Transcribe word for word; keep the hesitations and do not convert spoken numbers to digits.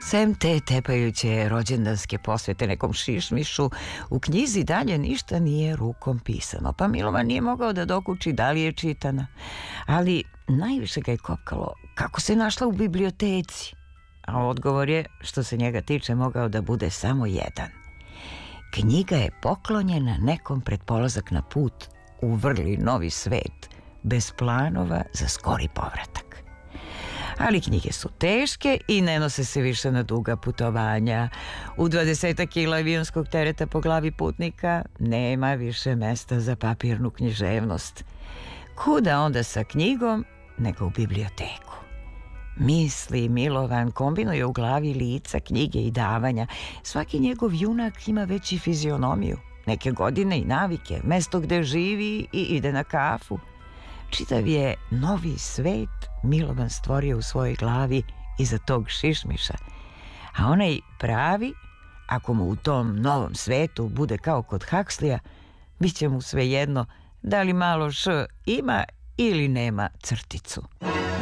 Sem te tepajuće rođendanske posvete nekom šišmišu, u knjizi dalje ništa nije rukom pisano, pa Milovan nije mogao da dokuči da li je čitana. Ali najviše ga je kopkalo kako se našla u biblioteci. A odgovor je, što se njega tiče, mogao da bude samo jedan. Knjiga je poklonjena nekom pred polazak na put u vrli novi svet, bez planova za skori povratak. Ali knjige su teške i ne nose se više na duga putovanja. U dvadesetak kila avionskog tereta po glavi putnika nema više mesta za papirnu književnost. Kuda onda sa knjigom nego u biblioteku? Misli Milovan kombinuje u glavi lica, knjige i davanja. Svaki njegov junak ima već i fizionomiju, neke godine i navike, mesto gde živi i ide na kafu. Čitav je novi svet Milovan stvorio u svojoj glavi iza tog šišmiša. A onaj pravi, ako mu u tom novom svetu bude kao kod Huxleya, bit će mu svejedno da li malo š ima ili nema crticu.